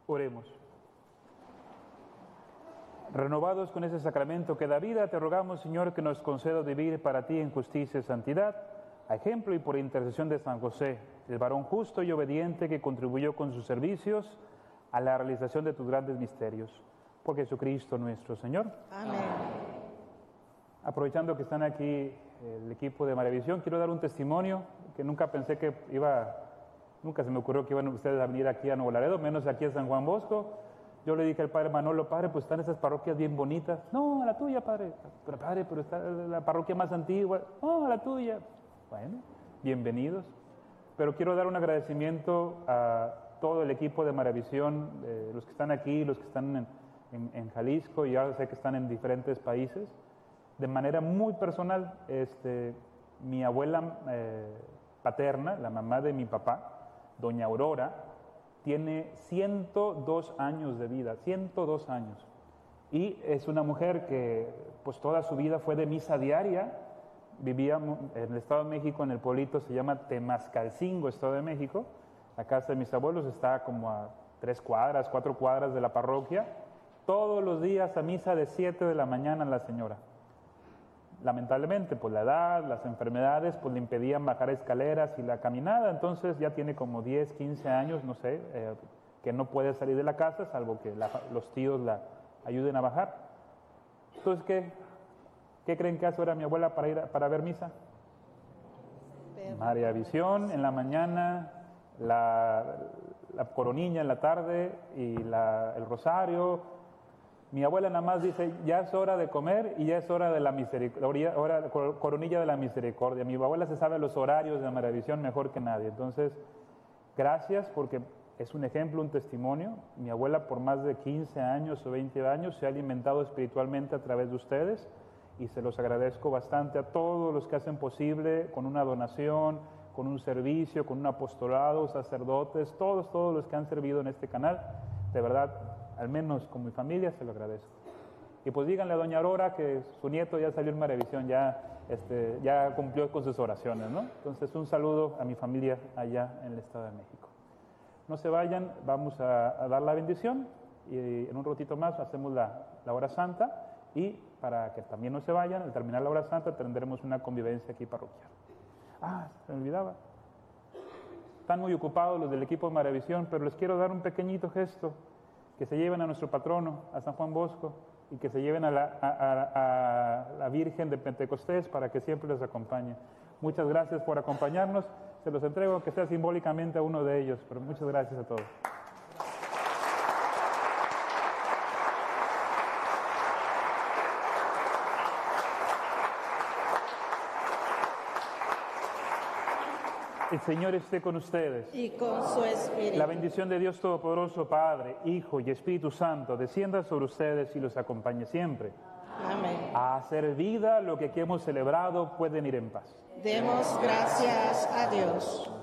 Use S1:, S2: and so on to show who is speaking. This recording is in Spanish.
S1: Oremos. Renovados con ese sacramento que da vida, te rogamos, Señor, que nos conceda vivir para ti en justicia y santidad, a ejemplo y por intercesión de San José, el varón justo y obediente que contribuyó con sus servicios a la realización de tus grandes misterios. Por Jesucristo nuestro Señor.
S2: Amén.
S1: Aprovechando que están aquí el equipo de Maravisión, quiero dar un testimonio que nunca pensé que nunca se me ocurrió que iban ustedes a venir aquí a Nuevo Laredo, menos aquí a San Juan Bosco. Yo le dije al padre Manolo, padre, pues están esas parroquias bien bonitas. No, a la tuya, padre. Pero padre, pero está la parroquia más antigua. No, a la tuya. Bueno, bienvenidos. Pero quiero dar un agradecimiento a todo el equipo de Maravisión, los que están aquí, los que están en Jalisco, y ahora sé que están en diferentes países. De manera muy personal, mi abuela paterna, la mamá de mi papá, doña Aurora, tiene 102 años de vida, 102 años. Y es una mujer que pues toda su vida fue de misa diaria. Vivía en el Estado de México, en el pueblito, se llama Temascalcingo, Estado de México. La casa de mis abuelos está como a 4 cuadras de la parroquia. Todos los días a misa de 7 de la mañana la señora. Lamentablemente, pues la edad, las enfermedades, pues le impedían bajar escaleras y la caminada. Entonces ya tiene como 10, 15 años, no sé, que no puede salir de la casa, salvo que los tíos la ayuden a bajar. Entonces, ¿qué creen que hace ahora mi abuela para ver misa? Maravisión en la mañana, la coronilla en la tarde y el rosario. Mi abuela nada más dice, ya es hora de comer y ya es hora de la misericordia, coronilla de la misericordia. Mi abuela se sabe los horarios de Maravisión mejor que nadie. Entonces, gracias porque es un ejemplo, un testimonio. Mi abuela por más de 15 años o 20 años se ha alimentado espiritualmente a través de ustedes y se los agradezco bastante a todos los que hacen posible con una donación, con un servicio, con un apostolado, sacerdotes, todos los que han servido en este canal. De verdad, al menos con mi familia, se lo agradezco. Y pues díganle a doña Aurora que su nieto ya salió en Maravisión, ya cumplió con sus oraciones, ¿no? Entonces, un saludo a mi familia allá en el Estado de México. No se vayan, vamos a dar la bendición y en un ratito más hacemos la hora santa y para que también no se vayan, al terminar la hora santa tendremos una convivencia aquí parroquial. Se me olvidaba. Están muy ocupados los del equipo de Maravisión, pero les quiero dar un pequeñito gesto. Que se lleven a nuestro patrono, a San Juan Bosco, y que se lleven a la Virgen de Pentecostés para que siempre les acompañe. Muchas gracias por acompañarnos. Se los entrego, aunque sea simbólicamente, a uno de ellos, pero muchas gracias a todos. El Señor esté con ustedes.
S2: Y con su espíritu.
S1: La bendición de Dios Todopoderoso, Padre, Hijo y Espíritu Santo, descienda sobre ustedes y los acompañe siempre.
S2: Amén.
S1: A hacer vida lo que aquí hemos celebrado, pueden ir en paz.
S2: Demos gracias a Dios.